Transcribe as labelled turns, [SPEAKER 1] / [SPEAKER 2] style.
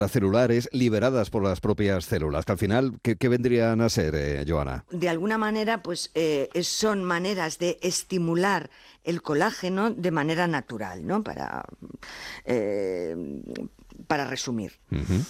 [SPEAKER 1] celulares liberadas por las propias células, que al final, ¿qué vendrían a ser, Joana?
[SPEAKER 2] De alguna manera, pues son maneras de estimular el colágeno de manera natural, ¿no? Para resumir.
[SPEAKER 1] Uh-huh.